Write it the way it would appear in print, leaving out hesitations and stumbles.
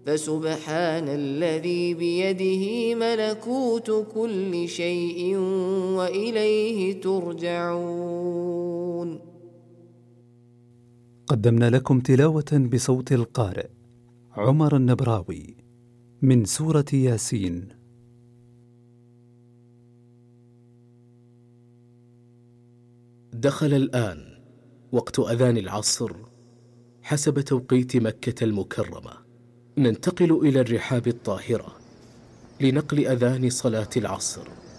فسبحان الذي بيده ملكوت كل شيء وإليه ترجعون. قدمنا لكم تلاوة بصوت القارئ عمر النبراوي من سورة ياسين. دخل الآن وقت أذان العصر حسب توقيت مكة المكرمة. ننتقل إلى الرحاب الطاهرة لنقل أذان صلاة العصر.